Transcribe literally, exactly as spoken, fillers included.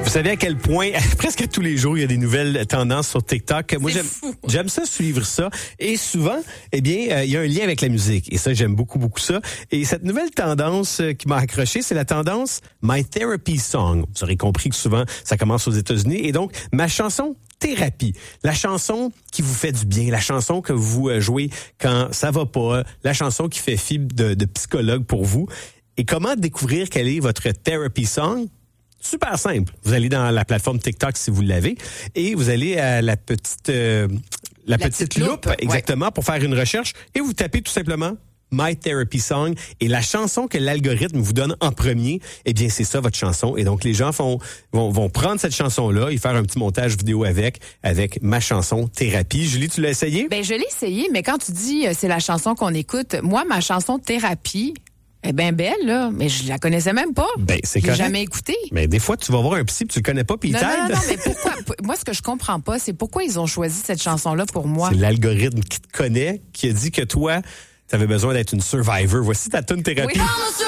Vous savez à quel point, presque tous les jours, il y a des nouvelles tendances sur TikTok. Moi, j'aime, j'aime ça, suivre ça. Et souvent, eh bien, euh, il y a un lien avec la musique. Et ça, j'aime beaucoup, beaucoup ça. Et cette nouvelle tendance euh, qui m'a accroché, c'est la tendance My Therapy Song. Vous aurez compris que souvent, ça commence aux États-Unis. Et donc, ma chanson thérapie. La chanson qui vous fait du bien, la chanson que vous jouez quand ça va pas, la chanson qui fait fi de, de psychologue pour vous. Et comment découvrir quelle est votre therapy song? Super simple. Vous allez dans la plateforme TikTok si vous l'avez et vous allez à la petite euh, la, la petite, petite loupe, loupe exactement ouais. pour faire une recherche et vous tapez tout simplement My Therapy Song et la chanson que l'algorithme vous donne en premier, eh bien c'est ça votre chanson et donc les gens font vont vont prendre cette chanson là et faire un petit montage vidéo avec avec ma chanson Thérapie. Julie, tu l'as essayé? Ben je l'ai essayé, mais quand tu dis euh, c'est la chanson qu'on écoute, moi ma chanson Thérapie elle est bien belle, là, mais je la connaissais même pas. Ben, c'est Je l'ai correct. jamais écoutée. Mais des fois, tu vas voir un psy puis tu le connais pas puis il non, t'aide. non, non, non, mais pourquoi? Moi, ce que je comprends pas, c'est pourquoi ils ont choisi cette chanson-là pour moi. C'est l'algorithme qui te connaît, qui a dit que toi, tu avais besoin d'être une survivor. Voici ta tune thérapie. Oui.